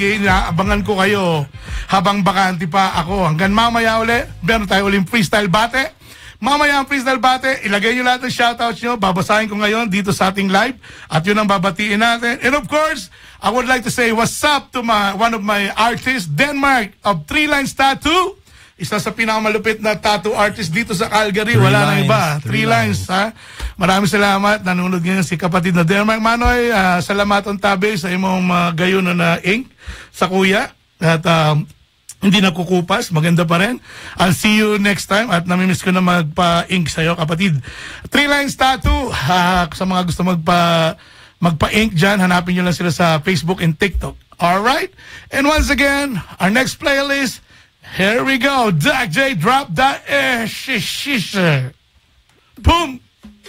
Abangan ko kayo habang bakante pa ako. Hanggang mamaya uli, meron tayo uling freestyle bate. Mamaya ang freestyle bate, ilagay nyo lahat ng shoutouts nyo. Babasahin ko ngayon dito sa ating live. At yun ang babatiin natin. And of course, I would like to say what's up to one of my artists, Denmark of 3 Lines Tattoo. Isa sa pinakamalupit na tattoo artist dito sa Calgary. Wala nang iba. 3 Lines. Ha? Maraming salamat. Nanonood ngayon si kapatid na Denmark. Manoy, salamat on tabi sa imong gayon na ink sa kuya. At hindi nakukupas. Maganda pa rin. I'll see you next time. At namimiss ko na magpa-ink sa'yo, kapatid. 3 Lines Tattoo. Sa mga gusto magpa-ink dyan, hanapin nyo lang sila sa Facebook and TikTok. Alright? And once again, our next playlist, here we go. Dak J, drop that shisha. Boom.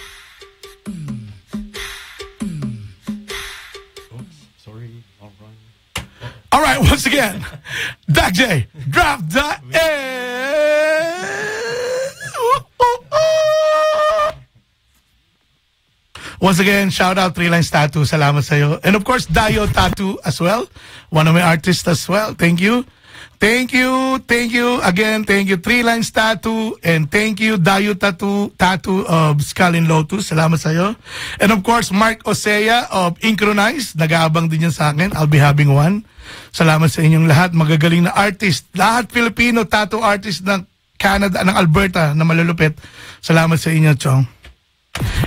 Sorry, all right. All right, once again, Dak J, drop that Once again, shout out 3 Lines Tattoo. Salamat sa'yo. And of course, Dayo Tattoo as well. One of my artists as well. Thank you. Thank you. Again, thank you 3 Lines Tattoo. And thank you Dayo Tattoo of Skull and Lotus. Salamat sa'yo. And of course, Mark Osea of Incronize. Nag-aabang din yan sa akin. I'll be having one. Salamat sa inyong lahat. Magagaling na artist. Lahat Filipino tattoo artist ng Canada, ng Alberta na malulupit. Salamat sa inyo, Chong.